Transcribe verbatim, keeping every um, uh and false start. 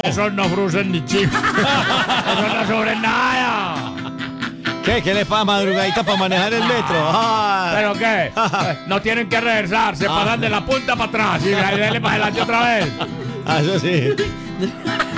Esos no frusen ni chicos. Esos no sufren nada. ¿Qué? ¿Qué les pasa madrugadita para manejar el metro? Ah. ¿Pero qué? No tienen que reversar, se pasan de la punta para atrás y de ahí dale para adelante otra vez. Ah, eso sí.